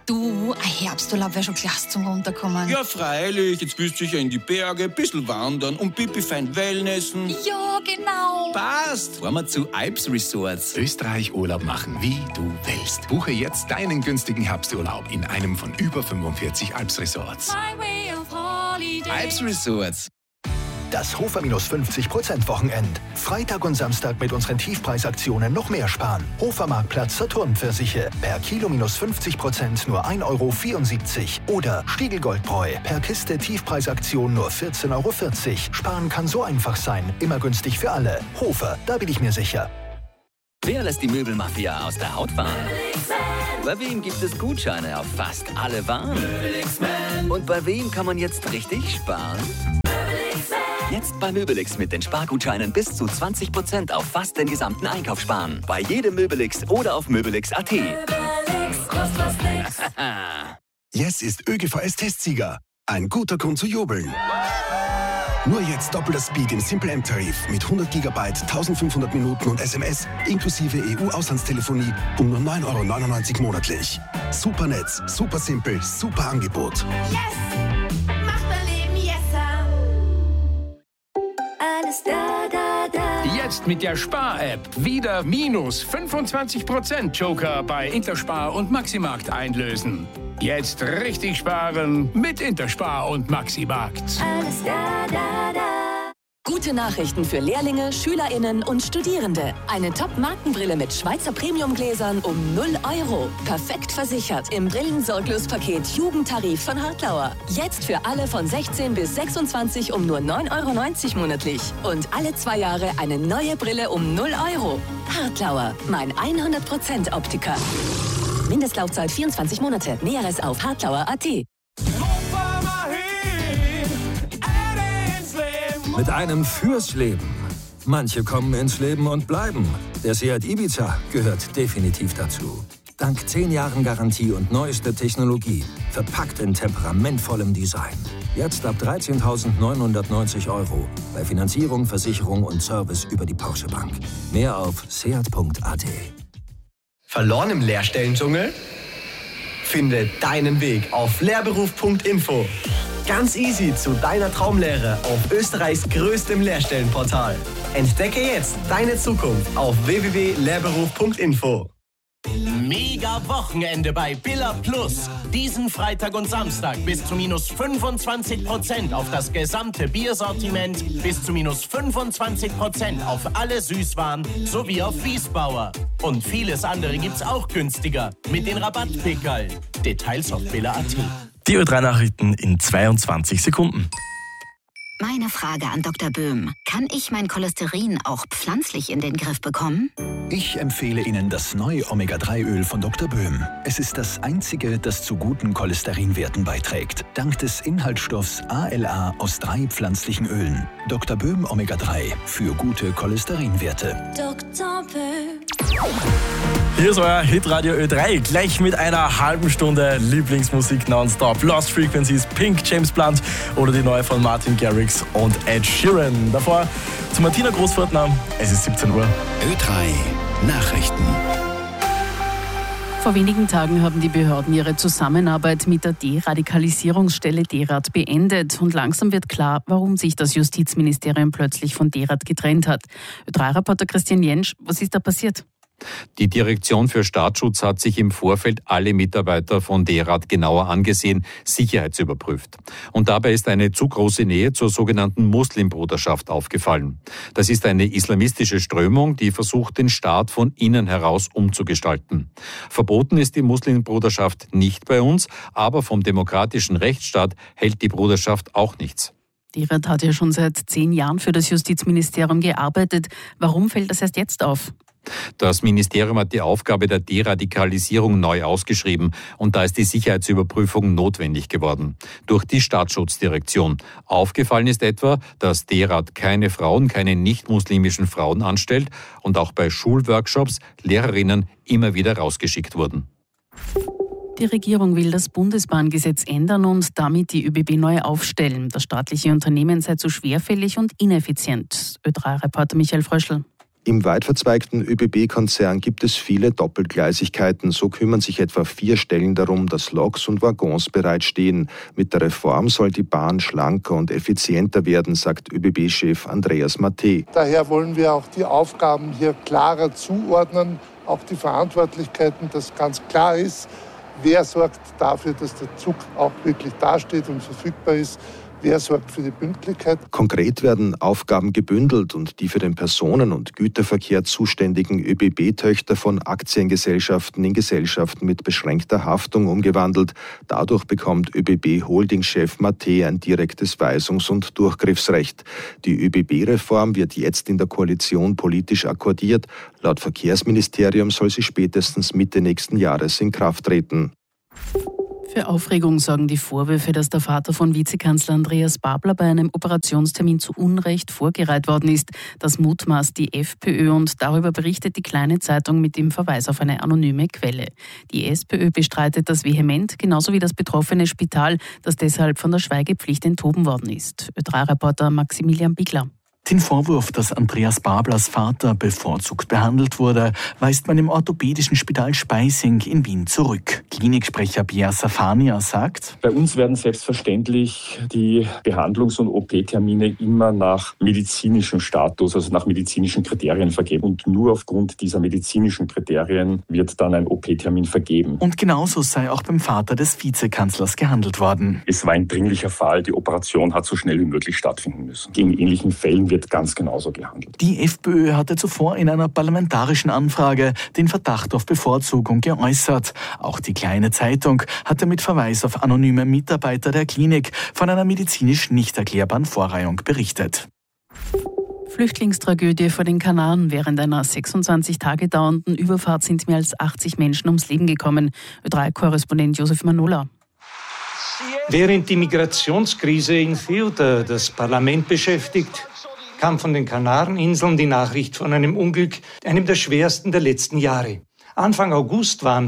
Du, ein Herbsturlaub wäre schon klasse zum Runterkommen. Ja, freilich. Jetzt willst du sicher in die Berge, ein bisschen wandern und Pipi fein Wellnessen. Ja, genau. Passt. Fahren wir zu Alps Resorts. Österreich Urlaub machen, wie du willst. Buche jetzt deinen günstigen Herbsturlaub in einem von über 45 Alps Resorts. Alps Resorts. Das Hofer-50% Wochenend. Freitag und Samstag mit unseren Tiefpreisaktionen noch mehr sparen. Hofer-Marktplatz Saturn-Pfirsiche. Per Kilo -50% nur 1,74 €. Oder Stiegel-Goldbräu. Per Kiste Tiefpreisaktion nur 14,40 €. Sparen kann so einfach sein. Immer günstig für alle. Hofer, da bin ich mir sicher. Wer lässt die Möbelmafia aus der Haut fahren? Bei wem gibt es Gutscheine auf fast alle Waren? Und bei wem kann man jetzt richtig sparen? Jetzt bei Möbelix mit den Spargutscheinen bis zu 20% auf fast den gesamten Einkauf sparen. Bei jedem Möbelix oder auf möbelix.at. Yes ist ÖGVS-Testsieger. Ein guter Grund zu jubeln. Nur jetzt doppelter Speed im Simple M-Tarif mit 100 GB, 1500 Minuten und SMS inklusive EU-Auslandstelefonie um nur 9,99 € monatlich. Super Netz, super simpel, super Angebot. Yes! Macht mein Leben yesser! Alles da. Jetzt mit der Spar-App wieder minus 25% Joker bei Interspar und Maximarkt einlösen. Jetzt richtig sparen mit Interspar und Maximarkt. Alles da. Gute Nachrichten für Lehrlinge, SchülerInnen und Studierende. Eine Top-Markenbrille mit Schweizer Premiumgläsern um 0 €. Perfekt versichert im Brillensorglospaket Jugendtarif von Hartlauer. Jetzt für alle von 16 bis 26 um nur 9,90 € monatlich. Und alle 2 Jahre eine neue Brille um 0 €. Hartlauer, mein 100% Optiker. Mindestlaufzeit 24 Monate. Näheres auf hartlauer.at. Mit einem fürs Leben. Manche kommen ins Leben und bleiben. Der Seat Ibiza gehört definitiv dazu. Dank 10 Jahren Garantie und neuester Technologie. Verpackt in temperamentvollem Design. Jetzt ab 13.990 €. Bei Finanzierung, Versicherung und Service über die Porsche Bank. Mehr auf seat.at. Verloren im Lehrstellendschungel? Finde deinen Weg auf lehrberuf.info. Ganz easy zu deiner Traumlehre auf Österreichs größtem Lehrstellenportal. Entdecke jetzt deine Zukunft auf www.lehrberuf.info. Mega Wochenende bei Billa Plus. Diesen Freitag und Samstag bis zu minus 25% auf das gesamte Biersortiment, bis zu minus 25% auf alle Süßwaren sowie auf Wiesbauer. Und vieles andere gibt's auch günstiger mit den Rabattpickerl. Details auf billa.at. Die Ö3-Nachrichten in 22 Sekunden. Meine Frage an Dr. Böhm. Kann ich mein Cholesterin auch pflanzlich in den Griff bekommen? Ich empfehle Ihnen das neue Omega-3-Öl von Dr. Böhm. Es ist das einzige, das zu guten Cholesterinwerten beiträgt. Dank des Inhaltsstoffs ALA aus 3 pflanzlichen Ölen. Dr. Böhm Omega-3 für gute Cholesterinwerte. Dr. Böhm. Hier ist euer Hitradio Ö3, gleich mit einer halben Stunde Lieblingsmusik nonstop. Lost Frequencies, Pink, James Blunt oder die neue von Martin Garrix und Ed Sheeran. Davor zu Martina Großfortner, es ist 17 Uhr. Ö3 Nachrichten. Vor wenigen Tagen haben die Behörden ihre Zusammenarbeit mit der Deradikalisierungsstelle DERAD beendet. Und langsam wird klar, warum sich das Justizministerium plötzlich von DERAD getrennt hat. Ö3-Reporter Christian Jentsch, was ist da passiert? Die Direktion für Staatsschutz hat sich im Vorfeld alle Mitarbeiter von DERAD genauer angesehen, sicherheitsüberprüft. Und dabei ist eine zu große Nähe zur sogenannten Muslimbruderschaft aufgefallen. Das ist eine islamistische Strömung, die versucht, den Staat von innen heraus umzugestalten. Verboten ist die Muslimbruderschaft nicht bei uns, aber vom demokratischen Rechtsstaat hält die Bruderschaft auch nichts. DERAD hat ja schon seit 10 Jahren für das Justizministerium gearbeitet. Warum fällt das erst jetzt auf? Das Ministerium hat die Aufgabe der Deradikalisierung neu ausgeschrieben und da ist die Sicherheitsüberprüfung notwendig geworden. Durch die Staatsschutzddirektion. Aufgefallen ist etwa, dass DERAD keine Frauen, keine nicht-muslimischen Frauen anstellt und auch bei Schulworkshops Lehrerinnen immer wieder rausgeschickt wurden. Die Regierung will das Bundesbahngesetz ändern und damit die ÖBB neu aufstellen. Das staatliche Unternehmen sei zu schwerfällig und ineffizient. Ö3-Reporter Michael Fröschl. Im weitverzweigten ÖBB-Konzern gibt es viele Doppelgleisigkeiten. So kümmern sich etwa 4 Stellen darum, dass Loks und Waggons bereitstehen. Mit der Reform soll die Bahn schlanker und effizienter werden, sagt ÖBB-Chef Andreas Matte. Daher wollen wir auch die Aufgaben hier klarer zuordnen, auch die Verantwortlichkeiten, dass ganz klar ist, wer sorgt dafür, dass der Zug auch wirklich dasteht und verfügbar ist. Wer sorgt für die Pünktlichkeit? Konkret werden Aufgaben gebündelt und die für den Personen- und Güterverkehr zuständigen ÖBB-Töchter von Aktiengesellschaften in Gesellschaften mit beschränkter Haftung umgewandelt. Dadurch bekommt ÖBB-Holding-Chef Matte ein direktes Weisungs- und Durchgriffsrecht. Die ÖBB-Reform wird jetzt in der Koalition politisch akkordiert. Laut Verkehrsministerium soll sie spätestens Mitte nächsten Jahres in Kraft treten. Für Aufregung sorgen die Vorwürfe, dass der Vater von Vizekanzler Andreas Babler bei einem Operationstermin zu Unrecht vorgereiht worden ist. Das mutmaßt die FPÖ und darüber berichtet die Kleine Zeitung mit dem Verweis auf eine anonyme Quelle. Die SPÖ bestreitet das vehement, genauso wie das betroffene Spital, das deshalb von der Schweigepflicht enthoben worden ist. Ö3-Reporter Maximilian Bigler. Den Vorwurf, dass Andreas Bablers Vater bevorzugt behandelt wurde, weist man im orthopädischen Spital Speising in Wien zurück. Kliniksprecher Pierre Safania sagt: Bei uns werden selbstverständlich die Behandlungs- und OP-Termine immer nach medizinischem Status, also nach medizinischen Kriterien vergeben. Und nur aufgrund dieser medizinischen Kriterien wird dann ein OP-Termin vergeben. Und genauso sei auch beim Vater des Vizekanzlers gehandelt worden. Es war ein dringlicher Fall. Die Operation hat so schnell wie möglich stattfinden müssen. In ähnlichen Fällen wird ganz genauso gehandelt. Die FPÖ hatte zuvor in einer parlamentarischen Anfrage den Verdacht auf Bevorzugung geäußert. Auch die Kleine Zeitung hatte mit Verweis auf anonyme Mitarbeiter der Klinik von einer medizinisch nicht erklärbaren Vorreihung berichtet. Flüchtlingstragödie vor den Kanaren. Während einer 26 Tage dauernden Überfahrt sind mehr als 80 Menschen ums Leben gekommen. Ö3-Korrespondent Josef Manola. Während die Migrationskrise in Ceuta das Parlament beschäftigt, kam von den Kanareninseln die Nachricht von einem Unglück, einem der schwersten der letzten Jahre. Anfang August waren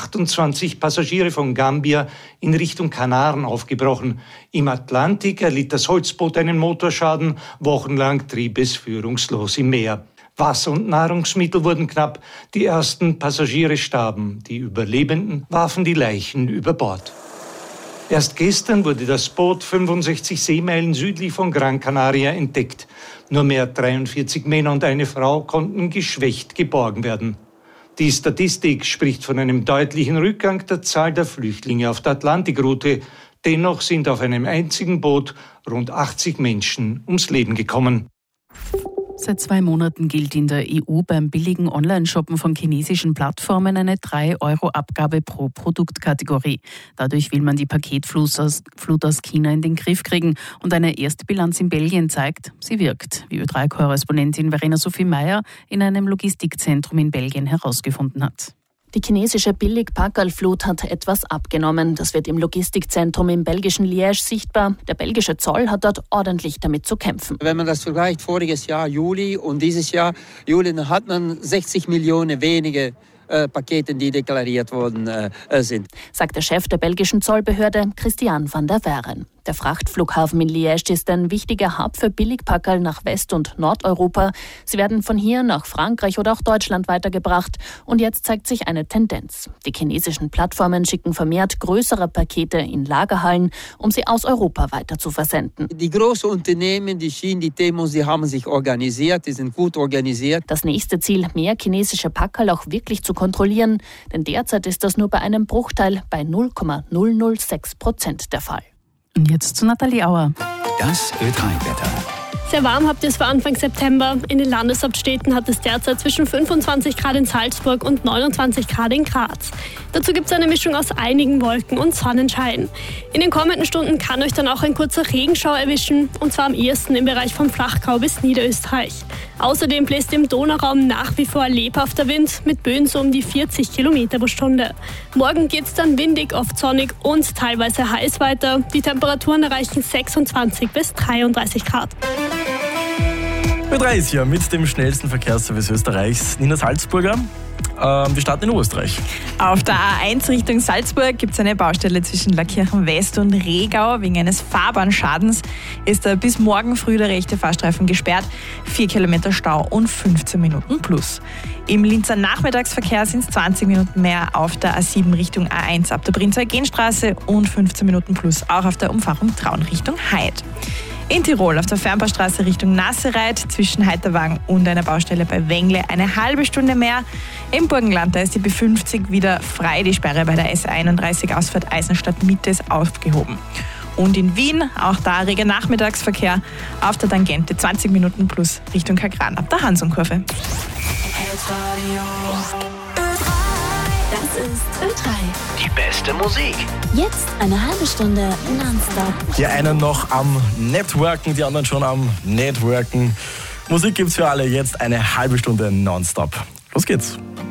128 Passagiere von Gambia in Richtung Kanaren aufgebrochen. Im Atlantik erlitt das Holzboot einen Motorschaden. Wochenlang trieb es führungslos im Meer. Wasser und Nahrungsmittel wurden knapp. Die ersten Passagiere starben. Die Überlebenden warfen die Leichen über Bord. Erst gestern wurde das Boot 65 Seemeilen südlich von Gran Canaria entdeckt. Nur mehr 43 Männer und eine Frau konnten geschwächt geborgen werden. Die Statistik spricht von einem deutlichen Rückgang der Zahl der Flüchtlinge auf der Atlantikroute. Dennoch sind auf einem einzigen Boot rund 80 Menschen ums Leben gekommen. Seit 2 Monaten gilt in der EU beim billigen Online-Shoppen von chinesischen Plattformen eine 3-Euro-Abgabe pro Produktkategorie. Dadurch will man die Paketflut aus China in den Griff kriegen. Und eine erste Bilanz in Belgien zeigt, sie wirkt, wie Ö3-Korrespondentin Verena Sophie Meyer in einem Logistikzentrum in Belgien herausgefunden hat. Die chinesische Billig-Packerlflut hat etwas abgenommen. Das wird im Logistikzentrum im belgischen Liège sichtbar. Der belgische Zoll hat dort ordentlich damit zu kämpfen. Wenn man das vergleicht, voriges Jahr Juli und dieses Jahr Juli, dann hat man 60 Millionen wenige Pakete, die deklariert worden sind. Sagt der Chef der belgischen Zollbehörde, Christian van der Weeren. Der Frachtflughafen in Liège ist ein wichtiger Hub für Billigpackerl nach West- und Nordeuropa. Sie werden von hier nach Frankreich oder auch Deutschland weitergebracht. Und jetzt zeigt sich eine Tendenz. Die chinesischen Plattformen schicken vermehrt größere Pakete in Lagerhallen, um sie aus Europa weiter zu versenden. Die großen Unternehmen, die Schienen, die Demos, die haben sich organisiert, die sind gut organisiert. Das nächste Ziel, mehr chinesische Packerl auch wirklich zu kontrollieren. Denn derzeit ist das nur bei einem Bruchteil, bei 0,006% der Fall. Und jetzt zu Nathalie Auer. Das Ö3-Wetter. Sehr warm habt ihr es für Anfang September. In den Landeshauptstädten hat es derzeit zwischen 25 Grad in Salzburg und 29 Grad in Graz. Dazu gibt es eine Mischung aus einigen Wolken und Sonnenschein. In den kommenden Stunden kann euch dann auch ein kurzer Regenschauer erwischen, und zwar am ehesten im Bereich vom Flachgau bis Niederösterreich. Außerdem bläst im Donauraum nach wie vor lebhafter Wind mit Böen so um die 40 Kilometer pro Stunde. Morgen geht es dann windig, oft sonnig und teilweise heiß weiter. Die Temperaturen erreichen 26 bis 33 Grad. Ö3 ist hier mit dem schnellsten Verkehrsservice Österreichs. Nina Salzburger. Wir starten in Österreich. Auf der A1 Richtung Salzburg gibt es eine Baustelle zwischen Lackirchen West und Regau. Wegen eines Fahrbahnschadens ist bis morgen früh der rechte Fahrstreifen gesperrt. 4 Kilometer Stau und 15 Minuten plus. Im Linzer Nachmittagsverkehr sind es 20 Minuten mehr auf der A7 Richtung A1 ab der Prinz-Eugen-Straße und 15 Minuten plus auch auf der Umfahrung Traun Richtung Heid. In Tirol auf der Fernbaustraße Richtung Nassereit zwischen Heiterwagen und einer Baustelle bei Wengle eine halbe Stunde mehr. Im Burgenland, da ist die B50 wieder frei. Die Sperre bei der S31 Ausfahrt Eisenstadt Mitte ist aufgehoben. Und in Wien, auch da reger Nachmittagsverkehr auf der Tangente 20 Minuten plus Richtung Kagran ab der Hansonkurve. Das ist Ö3. Die beste Musik. Jetzt eine halbe Stunde nonstop. Die einen noch am Networken, die anderen schon am Networken. Musik gibt's für alle, jetzt eine halbe Stunde nonstop. Los geht's.